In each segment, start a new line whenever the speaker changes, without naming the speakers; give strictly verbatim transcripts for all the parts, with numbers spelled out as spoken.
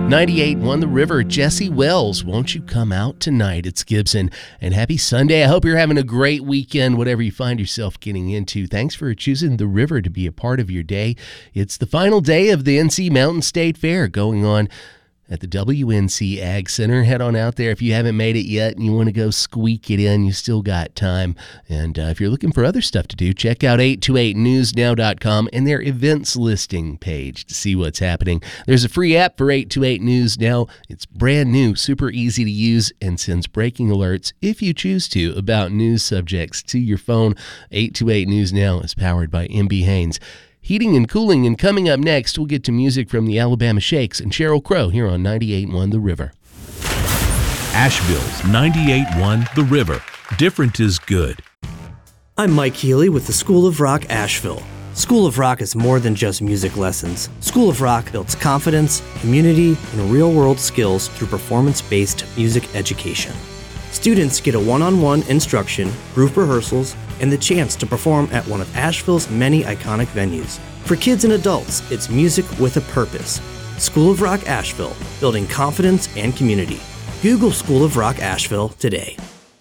ninety-eight point one The River, Jesse Wells, Won't You Come Out Tonight? It's Gibson, and happy Sunday. I hope you're having a great weekend, whatever you find yourself getting into. Thanks for choosing The River to be a part of your day. It's the final day of the N C Mountain State Fair going on at the W N C Ag Center. Head on out there if you haven't made it yet and you want to go squeak it in. You still got time. And uh, if you're looking for other stuff to do, check out eight two eight news now dot com and their events listing page to see what's happening. There's a free app for eight two eight News Now. It's brand new, super easy to use, and sends breaking alerts, if you choose to, about news subjects to your phone. eight two eight News Now is powered by M B Haynes Heating and Cooling, and coming up next, we'll get to music from the Alabama Shakes and Sheryl Crow here on ninety-eight point one The River.
Asheville's ninety-eight point one The River. Different is good.
I'm Mike Healy with the School of Rock Asheville. School of Rock is more than just music lessons. School of Rock builds confidence, community, and real-world skills through performance-based music education. Students get a one-on-one instruction, group rehearsals, and the chance to perform at one of Asheville's many iconic venues. For kids and adults, it's music with a purpose. School of Rock Asheville, building confidence and community. Google School of Rock Asheville today.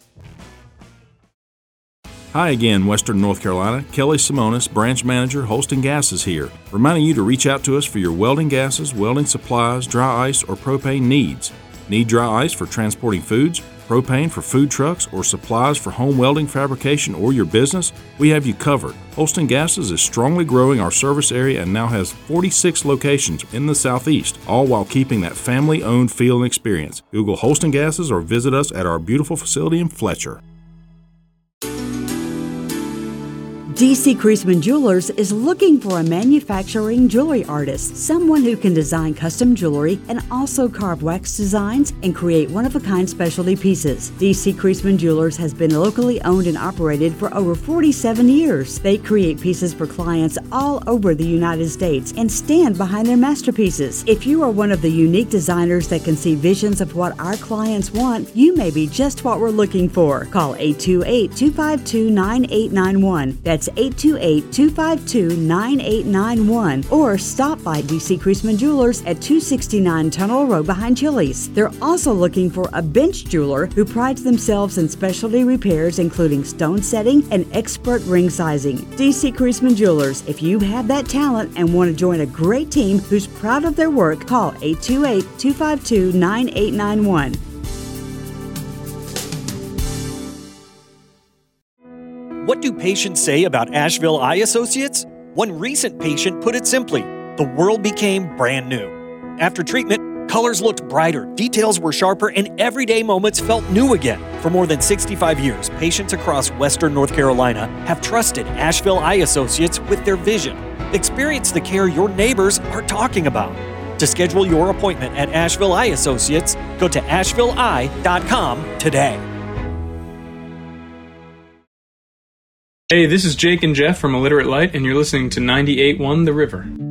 Hi again, Western North Carolina. Kelly Simonis, Branch Manager, Holston Gases here, reminding you to reach out to us for your welding gases, welding supplies, dry ice, or propane needs. Need dry ice for transporting foods, propane for food trucks, or supplies for home welding fabrication or your business? We have you covered. Holston Gases is strongly growing our service area and now has forty-six locations in the southeast, all while keeping that family-owned feel and experience. Google Holston Gases or visit us at our beautiful facility in Fletcher.
D C Creasman Jewelers is looking for a manufacturing jewelry artist, someone who can design custom jewelry and also carve wax designs and create one-of-a-kind specialty pieces. D C Creasman Jewelers has been locally owned and operated for over forty-seven years. They create pieces for clients all over the United States and stand behind their masterpieces. If you are one of the unique designers that can see visions of what our clients want, you may be just what we're looking for. Call eight two eight, two five two, nine eight nine one. That's eight two eight, two five two, nine eight nine one, or stop by D C Creasman Jewelers at two sixty-nine Tunnel Road behind Chili's. They're also looking for a bench jeweler who prides themselves in specialty repairs including stone setting and expert ring sizing. D C Creasman Jewelers, if you have that talent and want to join a great team who's proud of their work, call eight two eight, two five two, nine eight nine one.
What do patients say about Asheville Eye Associates? One recent patient put it simply, the world became brand new. After treatment, colors looked brighter, details were sharper, and everyday moments felt new again. For more than sixty-five years, patients across Western North Carolina have trusted Asheville Eye Associates with their vision. Experience the care your neighbors are talking about. To schedule your appointment at Asheville Eye Associates, go to asheville eye dot com today.
Hey, this is Jake and Jeff from Illiterate Light, and you're listening to ninety-eight point one The River.